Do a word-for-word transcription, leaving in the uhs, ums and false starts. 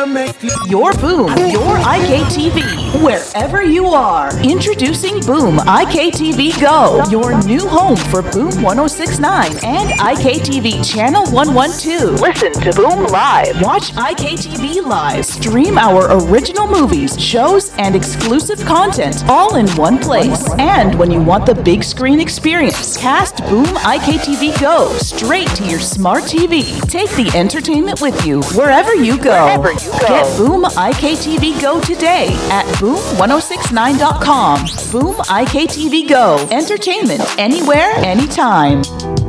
Your Boom, your I K T V, wherever you are. Introducing Boom I K T V Go, your new home for Boom one oh six point nine and I K T V Channel one twelve. Listen to Boom live. Watch I K T V live. Stream our original movies, shows, and exclusive content all in one place. And when you want the big screen experience, cast Boom I K T V Go straight to your smart T V. Take the entertainment with you wherever you go. Wherever you go. Get Boom I K T V Go today at boom ten sixty-nine dot com. Boom I K T V Go. Entertainment anywhere, anytime.